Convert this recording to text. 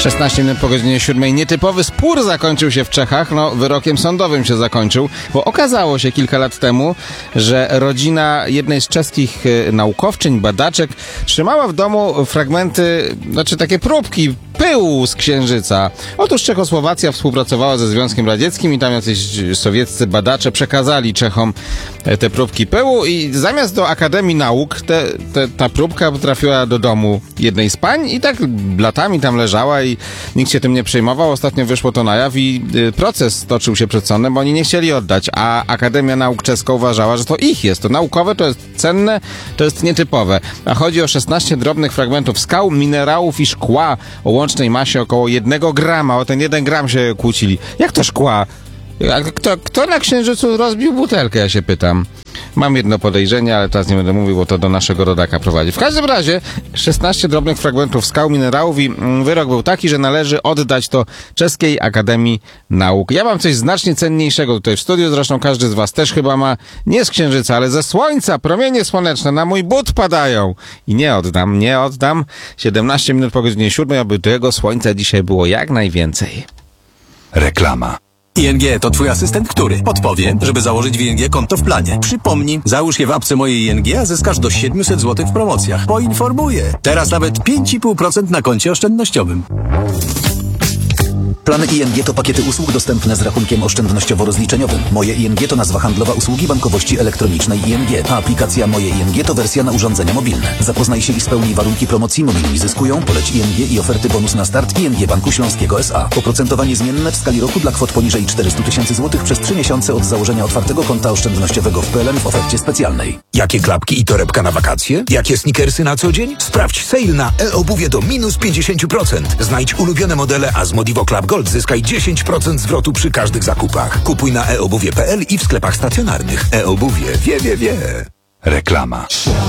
16 minut po godzinie 7. Nietypowy spór zakończył się w Czechach, wyrokiem sądowym się zakończył, bo okazało się kilka lat temu, że rodzina jednej z czeskich naukowczyń, badaczek, trzymała w domu fragmenty, takie próbki pyłu z Księżyca. Otóż Czechosłowacja współpracowała ze Związkiem Radzieckim i tam jacyś sowieccy badacze przekazali Czechom te próbki pyłu i zamiast do Akademii Nauk ta próbka trafiła do domu jednej z pań i tak latami tam leżała i nikt się tym nie przejmował. Ostatnio wyszło to na jaw i proces toczył się przed sądem, bo oni nie chcieli oddać, a Akademia Nauk Czeska uważała, że to ich jest, to naukowe, to jest cenne, to jest nietypowe. A chodzi o 16 drobnych fragmentów skał, minerałów i szkła o łącznej masie około 1 grama. O ten 1 gram się kłócili. Jak to szkła? Kto na Księżycu rozbił butelkę, ja się pytam. Mam jedno podejrzenie, ale teraz nie będę mówił, bo to do naszego rodaka prowadzi. W każdym razie 16 drobnych fragmentów skał, minerałów i wyrok był taki, że należy oddać to Czeskiej Akademii Nauk. Ja mam coś znacznie cenniejszego tutaj w studiu, zresztą każdy z was też chyba ma, nie z Księżyca, ale ze Słońca. Promienie słoneczne na mój but padają. I nie oddam. 17 minut po godzinie 7, aby tego słońca dzisiaj było jak najwięcej. Reklama. ING to twój asystent, który podpowie, żeby założyć w ING konto w planie. Przypomni, załóż je w apce mojej ING, a zyskasz do 700 zł w promocjach. Poinformuję. Teraz nawet 5,5% na koncie oszczędnościowym. Plany ING to pakiety usług dostępne z rachunkiem oszczędnościowo-rozliczeniowym. Moje ING to nazwa handlowa usługi bankowości elektronicznej ING, a aplikacja Moje ING to wersja na urządzenia mobilne. Zapoznaj się i spełnij warunki promocji. Mobilni zyskują, poleć ING i oferty bonus na start ING Banku Śląskiego S.A. Oprocentowanie zmienne w skali roku dla kwot poniżej 400 000 złotych przez 3 miesiące od założenia otwartego konta oszczędnościowego w PLN w ofercie specjalnej. Jakie klapki i torebka na wakacje? Jakie sneakersy na co dzień? Sprawdź sale na e-obuwie do minus 50%. Znajdź ulubione modele, a z Modivo Club Gold zyskaj 10% zwrotu przy każdych zakupach. Kupuj na eobuwie.pl i w sklepach stacjonarnych. E-obuwie wie. Reklama.